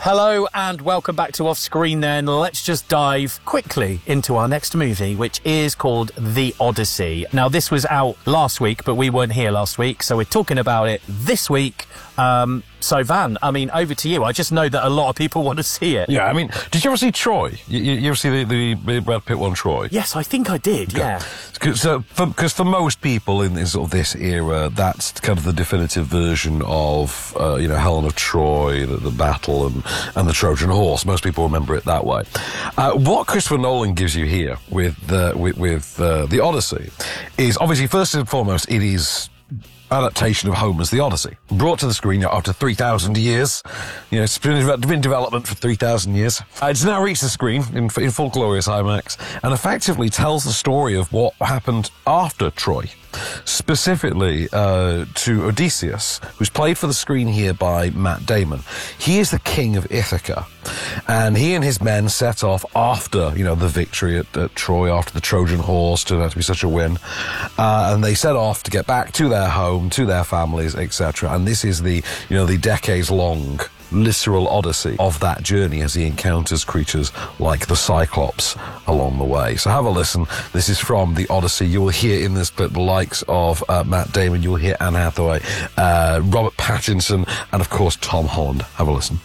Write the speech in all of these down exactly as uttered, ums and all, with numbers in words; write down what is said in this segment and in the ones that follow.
Hello and welcome back to Off Screen then. Let's just dive quickly into our next movie, which is called The Odyssey. Now, this was out last week, but we weren't here last week, so we're talking about it this week. Um, so, Van, I mean, over to you. I just know that a lot of people want to see it. Yeah, I mean, did you ever see Troy? You, you, you ever see the, the Brad Pitt one, Troy? Yes, I think I did, yeah. Because uh, for, for most people in, in sort of this era, that's kind of the definitive version of, uh, you know, Helen of Troy, the, the battle, and, and the Trojan horse. Most people remember it that way. Uh, what Christopher Nolan gives you here with, uh, with, with uh, The Odyssey is, obviously, first and foremost, it is adaptation of Homer's The Odyssey, brought to the screen after three thousand years. You know, it's been in development for three thousand years. Uh, it's now reached the screen in, in full glorious IMAX and effectively tells the story of what happened after Troy. Specifically uh, to Odysseus, who's played for the screen here by Matt Damon. He is the king of Ithaca, and he and his men set off after, you know, the victory at, at Troy, after the Trojan horse turned out to be such a win, uh, and they set off to get back to their home, to their families, et cetera. And this is the, you know, the decades-long literal odyssey of that journey as he encounters creatures like the Cyclops along the way. So have a listen. This is from The Odyssey. You will hear in this clip the likes of uh, Matt Damon, you'll hear Anne Hathaway, uh, Robert Pattinson, and of course Tom Holland. Have a listen.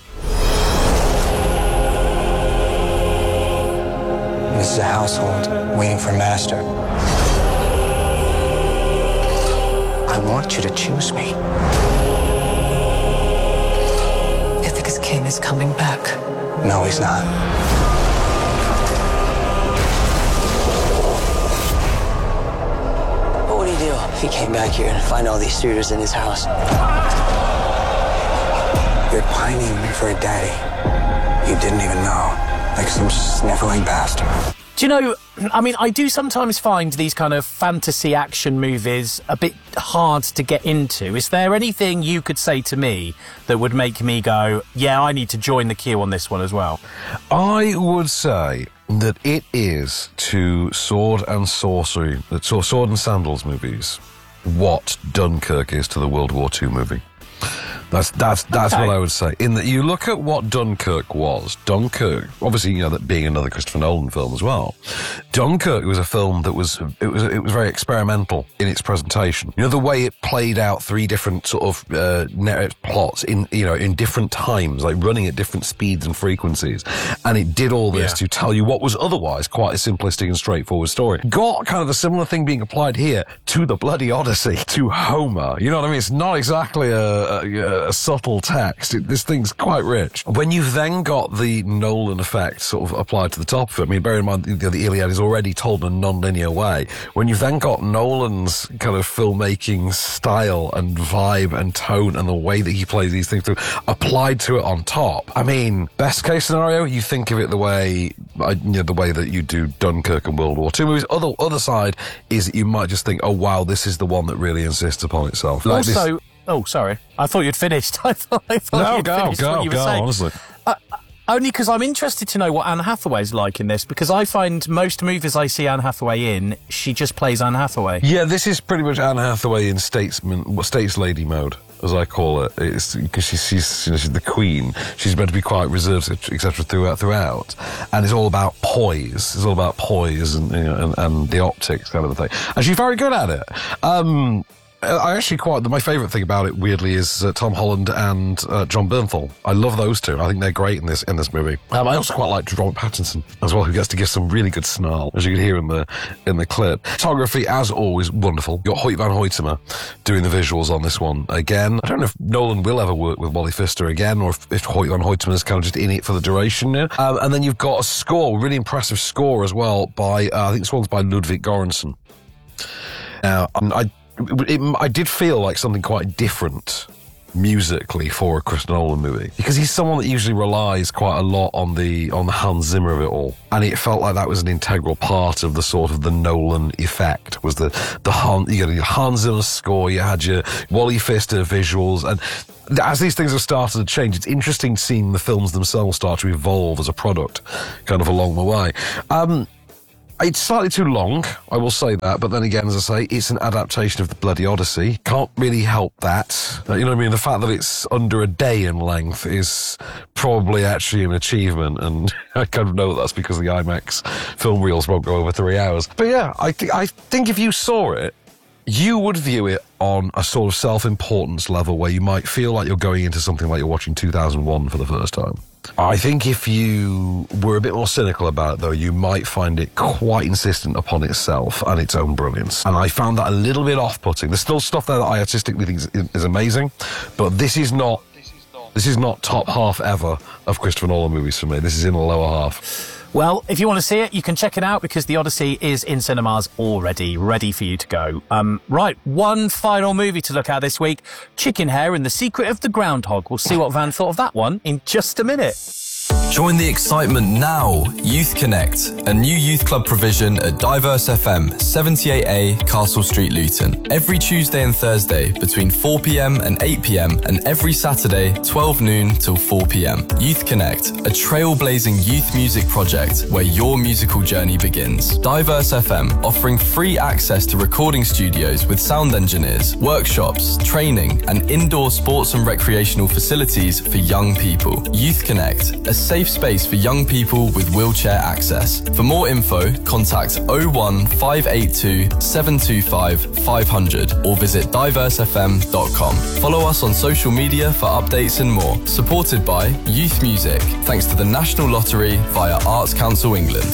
This is a household waiting for master. I want you to choose me. Ithaca's king is coming back. No, he's not. What would he do if he came back here and find all these suitors in his house? You're pining for a daddy you didn't even know, like some sniveling bastard. Do you know, I mean, I do sometimes find these kind of fantasy action movies a bit hard to get into. Is there anything you could say to me that would make me go, yeah, I need to join the queue on this one as well? I would say that it is to sword and sorcery, so sword and sandals movies, what Dunkirk is to the World War Two movie. That's that's that's okay. What I would say. In that you look at what Dunkirk was. Dunkirk, obviously, you know, that being another Christopher Nolan film as well. Dunkirk was a film that was it was it was very experimental in its presentation. You know, the way it played out three different sort of uh, narrative plots in you know in different times, like running at different speeds and frequencies, and it did all this yeah. to tell you what was otherwise quite a simplistic and straightforward story. Got kind of a similar thing being applied here to the bloody Odyssey, to Homer. You know what I mean? It's not exactly a, a, a subtle text. It, this thing's quite rich. When you've then got the Nolan effect sort of applied to the top of it, I mean, bear in mind, the, the Iliad is already told in a non-linear way. When you've then got Nolan's kind of filmmaking style and vibe and tone and the way that he plays these things through, applied to it on top, I mean, best case scenario, you think of it the way, you know, the way that you do Dunkirk and World War Two movies. Other, other side is that you might just think, oh wow, this is the one that really insists upon itself. Like also, this, oh, sorry. I thought you'd finished. I thought, I thought no, you'd go, finished go, what you were go, saying. honestly. Uh, only because I'm interested to know what Anne Hathaway's like in this, because I find most movies I see Anne Hathaway in, she just plays Anne Hathaway. Yeah, this is pretty much Anne Hathaway in statesman, states lady mode, as I call it. It's because she's, she's, you know, she's the queen. She's meant to be quite reserved, et cetera, throughout, throughout. And it's all about poise. It's all about poise and, you know, and, and the optics kind of a thing. And she's very good at it. Um... I actually quite, my favourite thing about it, weirdly, is uh, Tom Holland and uh, John Bernthal. I love those two. I think they're great in this in this movie. Um, I also quite like Robert Pattinson as well, who gets to give some really good snarl, as you can hear in the in the clip. Photography, as always, wonderful. You've got Hoyt van Hoytema doing the visuals on this one again. I don't know if Nolan will ever work with Wally Pfister again, or if, if Hoyt van Hoytema is kind of just in it for the duration now. Um, and then you've got a score, really impressive score as well, by, uh, I think this one's by Ludwig Göransson. Now, I It, it, I did feel like something quite different musically for a Chris Nolan movie, because he's someone that usually relies quite a lot on the on the Hans Zimmer of it all, and it felt like that was an integral part of the sort of the Nolan effect. Was the the Han, you know, your Hans Zimmer score, you had your Wally Pfister visuals, and as these things have started to change, it's interesting seeing the films themselves start to evolve as a product, kind of along the way. Um, It's slightly too long, I will say that, but then again, as I say, it's an adaptation of the bloody Odyssey. Can't really help that. You know what I mean? The fact that it's under a day in length is probably actually an achievement, and I kind of know that's because the IMAX film reels won't go over three hours. But yeah, I, th- I think if you saw it, you would view it on a sort of self-importance level where you might feel like you're going into something like you're watching two thousand one for the first time. I think if you were a bit more cynical about it, though, you might find it quite insistent upon itself and its own brilliance. And I found that a little bit off-putting. There's still stuff there that I artistically think is, is amazing, but this is not this is not top half ever of Christopher Nolan movies for me. This is in the lower half. Well, if you want to see it, you can check it out because The Odyssey is in cinemas already, ready for you to go. Um, right, one final movie to look at this week, Chickenhare and the Secret of the Groundhog. We'll see what Van thought of that one in just a minute. Join the excitement now. Youth Connect, a new youth club provision at Diverse F M, seventy-eight A, Castle Street, Luton. Every Tuesday and Thursday between four p.m. and eight p.m. and every Saturday, twelve noon till four p.m. Youth Connect, a trailblazing youth music project where your musical journey begins. Diverse F M, offering free access to recording studios with sound engineers, workshops, training, and indoor sports and recreational facilities for young people. Youth Connect, a safe space for young people with wheelchair access. For more info, contact oh one five eight two seven two five five hundred or visit diverse f m dot com. Follow us on social media for updates and more. Supported by Youth Music, thanks to the National Lottery via Arts Council England.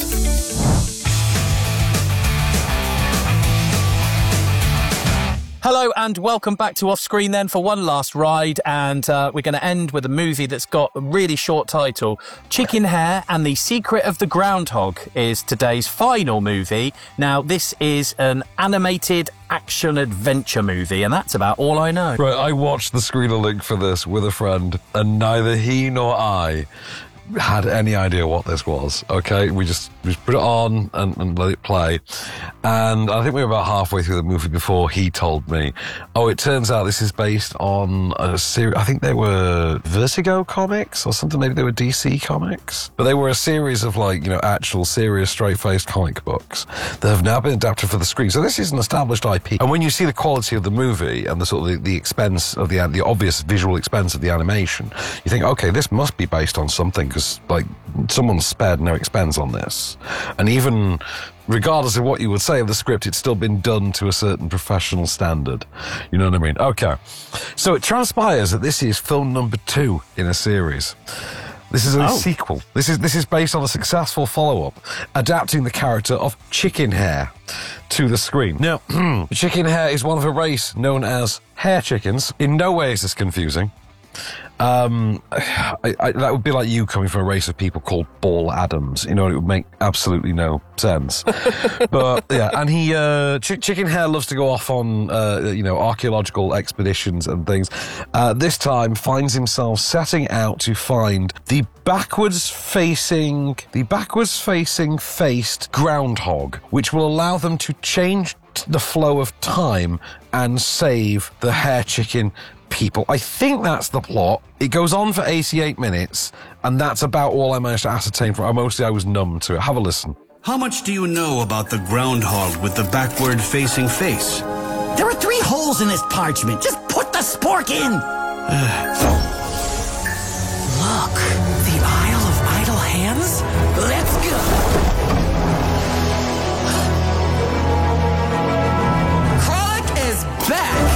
Hello and welcome back to Off Screen then for one last ride, and uh, we're going to end with a movie that's got a really short title. Chickenhare and the Secret of the Groundhog is today's final movie. Now, this is an animated action-adventure movie, and that's about all I know. Right, I watched the screener link for this with a friend, and neither he nor I had any idea what this was. Okay, we just we just put it on and, and let it play, and I think we were about halfway through the movie before he told me, oh, it turns out this is based on a series. I think they were Vertigo comics or something. Maybe they were D C comics, but they were a series of, like, you know, actual serious straight-faced comic books that have now been adapted for the screen. So this is an established I P, and when you see the quality of the movie and the sort of the, the expense of the the obvious visual expense of the animation, you think, okay, this must be based on something, because, like, someone spared no expense on this. And even regardless of what you would say of the script, it's still been done to a certain professional standard. You know what I mean? Okay. So it transpires that this is film number two in a series. This is a oh. sequel. This is this is based on a successful follow-up, adapting the character of Chickenhare to the screen. Now, Chickenhare is one of a race known as hare chickens. In no way is this confusing. Um, I, I, that would be like you coming from a race of people called Ball Adams. You know, it would make absolutely no sense. But yeah, and he, uh, Ch- Chickenhare loves to go off on, uh, you know, archaeological expeditions and things. Uh, this time finds himself setting out to find the backwards facing, the backwards facing faced groundhog, which will allow them to change the flow of time and save the hare chicken people. I think that's the plot. It goes on for eighty-eight minutes, and that's about all I managed to ascertain from it. Mostly I was numb to it. Have a listen. How much do you know about the groundhog with the backward-facing face? There are three holes in this parchment. Just put the spork in. Look, the Isle of Idle Hands. Let's go. Kralik is back.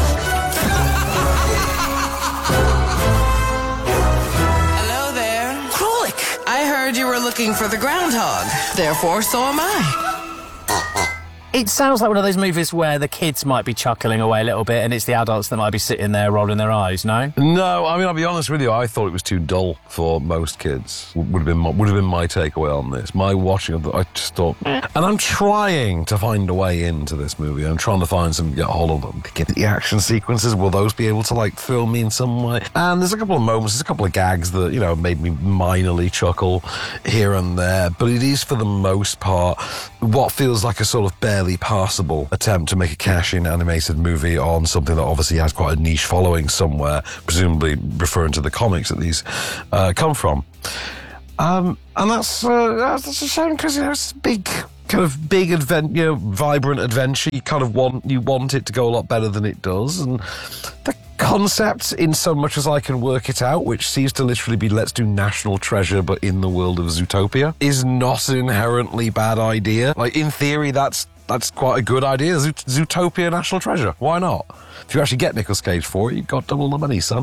I heard you were looking for the groundhog. Therefore, so am I. It sounds like one of those movies where the kids might be chuckling away a little bit and it's the adults that might be sitting there rolling their eyes, no? No, I mean, I'll be honest with you, I thought it was too dull for most kids. Would have been my, would have been my takeaway on this. My watching of the, I just thought... And I'm trying to find a way into this movie. I'm trying to find some, get hold of them. Get the action sequences, will those be able to, like, thrill me in some way? And there's a couple of moments, there's a couple of gags that, you know, made me minorly chuckle here and there. But it is, for the most part, what feels like a sort of barely passable attempt to make a cash-in animated movie on something that obviously has quite a niche following somewhere, presumably referring to the comics that these uh, come from. Um, and that's, uh, that's a shame, because, you know, it's a big kind of big, advent, you know, vibrant adventure. You kind of want you want it to go a lot better than it does, and the concept, in so much as I can work it out, which seems to literally be let's do National Treasure but in the world of Zootopia, is not an inherently bad idea. Like, in theory, that's that's quite a good idea. Zoot- Zootopia National Treasure. Why not? If you actually get Nicolas Cage for it, you've got double the money, son.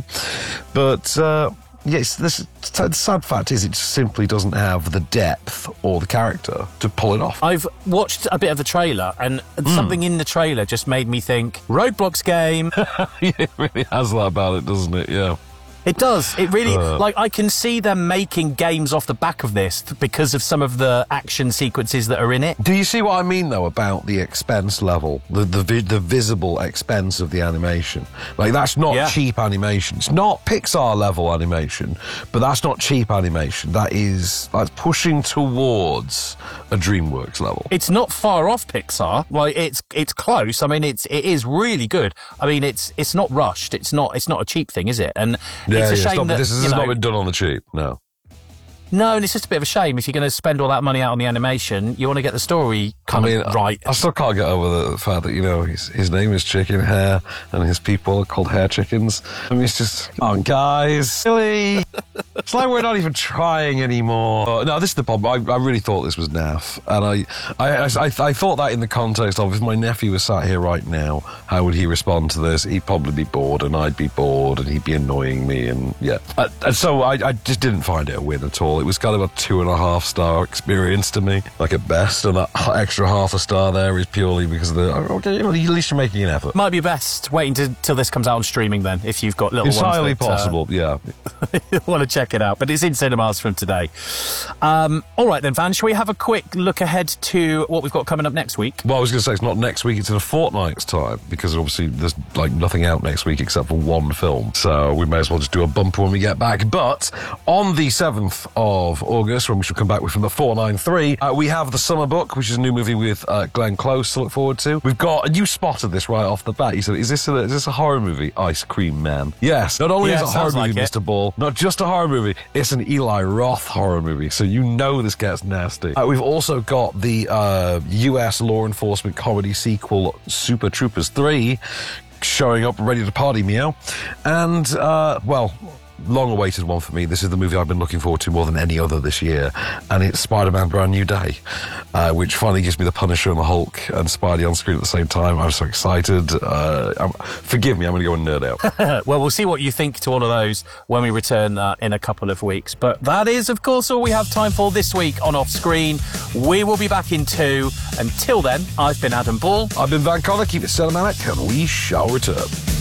But uh, yes, this, the sad fact is it just simply doesn't have the depth or the character to pull it off. I've watched a bit of the trailer, and mm. something in the trailer just made me think, Roblox game. It really has that about it, doesn't it? Yeah. It does. It really, uh, like, I can see them making games off the back of this because of some of the action sequences that are in it. Do you see what I mean, though, about the expense level, the the, vi- the visible expense of the animation? Like, that's not yeah. cheap animation. It's not Pixar-level animation, but that's not cheap animation. That is, that's pushing towards a DreamWorks level. It's not far off Pixar. Like, it's it's close. I mean, it's it is really good. I mean, it's it's not rushed. It's not it's not a cheap thing, is it? And Yeah, it's a yeah, shame not, that, this, this you has know, not been done on the cheap, no. No, and it's just a bit of a shame. If you're going to spend all that money out on the animation, you want to get the story kind I mean, of right. I, I still can't get over the fact that, you know, his, his name is Chicken Hair and his people are called Hair Chickens. I mean, it's just, come on, guys. Silly. It's like we're not even trying anymore. Uh, no, this is the problem. I, I really thought this was naff. And I, I, I, I thought that in the context of if my nephew was sat here right now, how would he respond to this? He'd probably be bored and I'd be bored and he'd be annoying me. And yeah. Uh, and so I, I just didn't find it a win at all. It was kind of a two and a half star experience to me, like at best. And that extra half a star there is purely because of the, okay, you know, at least you're making an effort. Might be best waiting to, till this comes out on streaming then, if you've got little Entirely ones that, possible, uh, yeah. want to check it out, but it's in cinemas from today. Um, all right then, Van, shall we have a quick look ahead to what we've got coming up next week? Well, I was going to say it's not next week, it's in a fortnight's time, because obviously there's like nothing out next week except for one film, so we may as well just do a bumper when we get back. But on the seventh of August, when we should come back with from the four ninety-three, uh, we have The Summer Book, which is a new movie with uh, Glenn Close to look forward to. We've got, and you spotted this right off the bat, you said, is this a, is this a horror movie? Ice Cream Man. Yes, not only yeah, is it a horror movie, like Mister Ball, not just a horror movie, it's an Eli Roth horror movie, so you know this gets nasty. Uh, we've also got the uh, U S law enforcement comedy sequel Super Troopers three showing up, ready to party, meow. And, uh, well, long-awaited one for me. This is the movie I've been looking forward to more than any other this year, and it's Spider-Man Brand New Day, uh, which finally gives me the Punisher and the Hulk and Spidey on screen at the same time. I'm so excited. Uh, I'm, forgive me, I'm going to go and nerd out. Well, we'll see what you think to all of those when we return uh, in a couple of weeks. But that is, of course, all we have time for this week on Off Screen. We will be back in two. Until then, I've been Adam Ball. I've been Van Connor. Keep it cinematic, and we shall return.